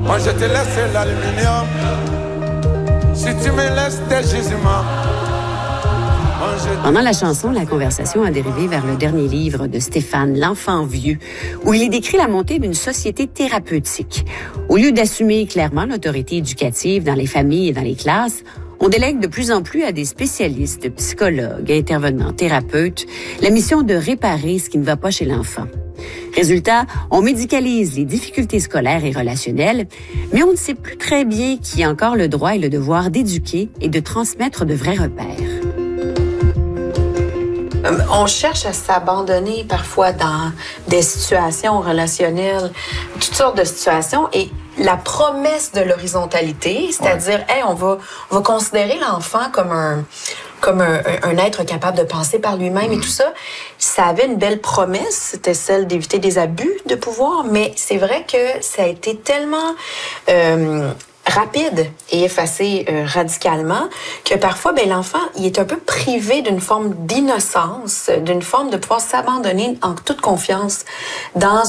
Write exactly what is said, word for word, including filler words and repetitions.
Moi je te laisse l'aluminium. Si tu me laisses tes gisements. Pendant la chanson, la conversation a dérivé vers le dernier livre de Stéphane, L'enfant vieux, où il décrit la montée d'une société thérapeutique. Au lieu d'assumer clairement l'autorité éducative dans les familles et dans les classes, on délègue de plus en plus à des spécialistes, psychologues, intervenants, thérapeutes, la mission de réparer ce qui ne va pas chez l'enfant. Résultat, on médicalise les difficultés scolaires et relationnelles, mais on ne sait plus très bien qui a encore le droit et le devoir d'éduquer et de transmettre de vrais repères. On cherche à s'abandonner parfois dans des situations relationnelles, toutes sortes de situations, et la promesse de l'horizontalité, c'est-à-dire, ouais. hey, on va, on va considérer l'enfant comme un, comme un, un être capable de penser par lui-même mmh. et tout ça, ça avait une belle promesse, c'était celle d'éviter des abus de pouvoir, mais c'est vrai que ça a été tellement euh, rapide et effacé euh, radicalement que parfois ben l'enfant il est un peu privé d'une forme d'innocence, d'une forme de pouvoir s'abandonner en toute confiance dans